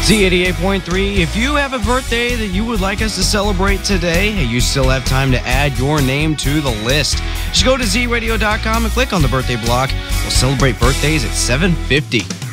Z88.3, if you have a birthday that you would like us to celebrate today, hey, you still have time to add your name to the list. Just go to zradio.com and click on the birthday block. We'll celebrate birthdays at 7:50.